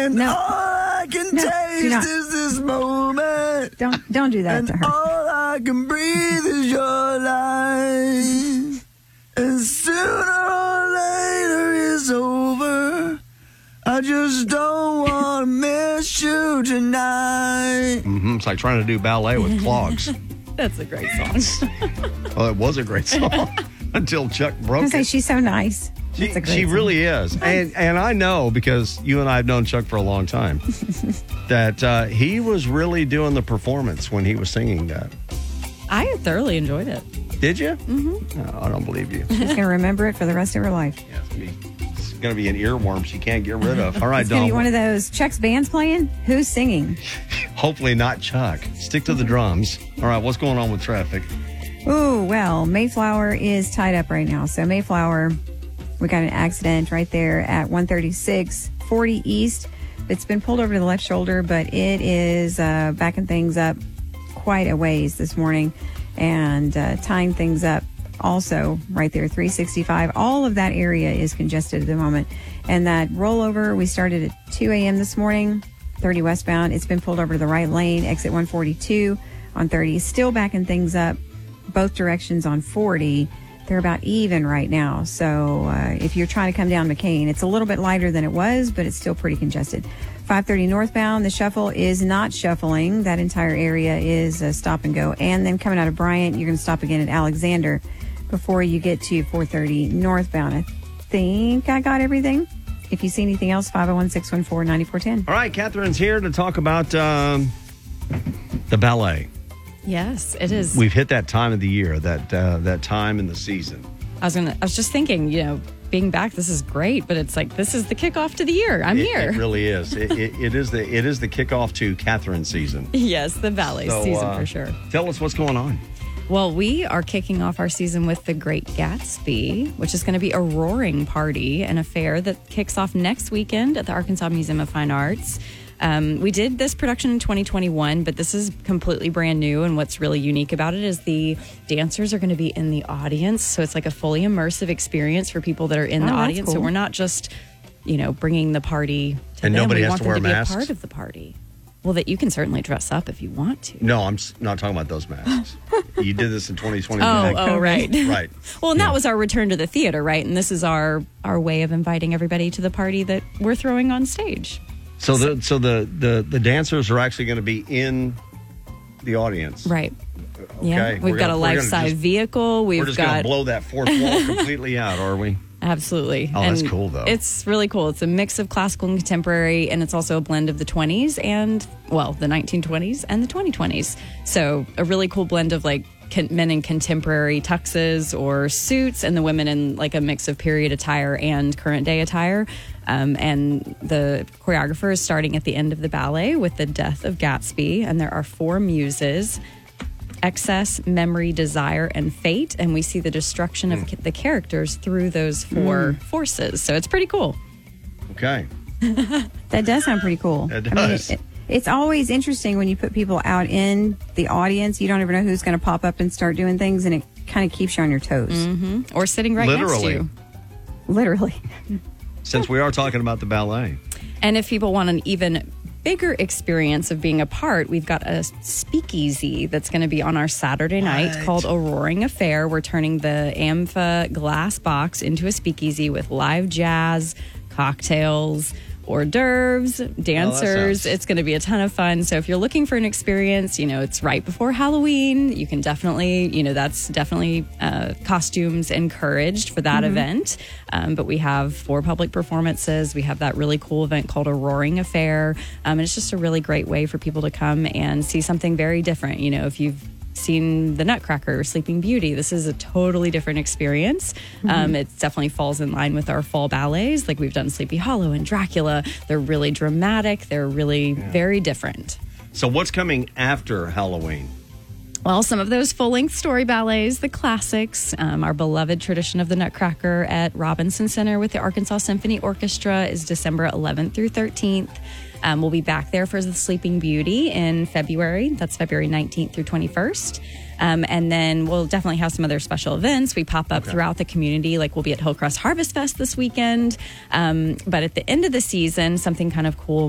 And No. all I can No, do taste not. is this moment. Don't do that And to her. all I can breathe is your life. And sooner or later it's over. I just don't want to miss you tonight. It's like trying to do ballet with clogs. That's a great song. Well, it was a great song until Chuck I broke was like, it. she's so nice. She It's a great song. really is. And I know, because you and I have known Chuck for a long time, that he was really doing the performance when he was singing that. I thoroughly enjoyed it. Did you? Mm-hmm. No, I don't believe you. She's going to remember it for the rest of her life. Yeah, it's going to be an earworm she can't get rid of. All right, It's going to be Dawn. one of those Chuck's band's playing. Who's singing? Hopefully not Chuck. Stick to the drums. All right, what's going on with traffic? Ooh, well, Mayflower is tied up right now. So Mayflower, we got an accident right there at 136 40 East. It's been pulled over to the left shoulder, but it is backing things up quite a ways this morning and tying things up also right there, 365. All of that area is congested at the moment. And that rollover, we started at 2 a.m. this morning, 30 westbound. It's been pulled over to the right lane, exit 142 on 30. Still backing things up both directions on 40. They're about even right now. So if you're trying to come down McCain, it's a little bit lighter than it was, but it's still pretty congested. 530 northbound, the shuffle is not shuffling. That entire area is stop and go. And then coming out of Bryant, you're going to stop again at Alexander before you get to 430 northbound. I think I got everything. If you see anything else, 501-614-9410. All right, Catherine's here to talk about the ballet. Yes, it is. We've hit that time of the year, that time in the season. I was just thinking, being back, this is great, but it's like, this is the kickoff to the year. I'm here. It really is. It is the kickoff to Catherine season. Yes, the ballet season for sure. Tell us what's going on. Well, we are kicking off our season with The Great Gatsby, which is going to be a roaring party and a fair that kicks off next weekend at the Arkansas Museum of Fine Arts. We did this production in 2021, but this is completely brand new. And what's really unique about it is the dancers are going to be in the audience. So it's like a fully immersive experience for people that are in the audience. Cool. So we're not just, bringing the party to And them. nobody We has want to wear them to be masks? a part of the party. Well, that you can certainly dress up if you want to. No, I'm not talking about those masks. You did this in 2020. Oh, right. Right. Well, and that was our return to the theater, right? And this is our way of inviting everybody to the party that we're throwing on stage. So the dancers are actually going to be in the audience. Right. Okay. Yeah. We've got a life-size vehicle. We're just going to blow that fourth wall completely out, are we? Absolutely. Oh, that's cool, though. It's really cool. It's a mix of classical and contemporary, and it's also a blend of the 20s and, the 1920s and the 2020s. So a really cool blend of men in contemporary tuxes or suits, and the women in a mix of period attire and current day attire. And the choreographer is starting at the end of the ballet with the death of Gatsby, and there are 4 muses: excess, memory, desire, and fate. And we see the destruction of the characters through those 4 forces. So it's pretty cool. Okay. That does sound pretty cool. It does. It's always interesting when you put people out in the audience. You don't ever know who's going to pop up and start doing things, and it kind of keeps you on your toes. Mm-hmm. Or sitting right next to you. Literally. Since we are talking about the ballet. And if people want an even bigger experience of being a part, we've got a speakeasy that's going to be on our Saturday night called A Roaring Affair. We're turning the AMFA glass box into a speakeasy with live jazz, cocktails, hors d'oeuvres, dancers. It's going to be a ton of fun. So if you're looking for an experience, it's right before Halloween. You can definitely, that's definitely costumes encouraged for that event. But we have 4 public performances. We have that really cool event called A Roaring Affair. And it's just a really great way for people to come and see something very different. If you've seen The Nutcracker or Sleeping Beauty, this is a totally different experience. It definitely falls in line with our fall ballets. Like we've done Sleepy Hollow and Dracula. They're really dramatic. They're really very different. So what's coming after Halloween? Well, some of those full-length story ballets, the classics, our beloved tradition of the Nutcracker at Robinson Center with the Arkansas Symphony Orchestra is December 11th through 13th. We'll be back there for the Sleeping Beauty in February. That's February 19th through 21st. And then we'll definitely have some other special events. We pop up throughout the community, like we'll be at Hillcrest Harvest Fest this weekend. But at the end of the season, something kind of cool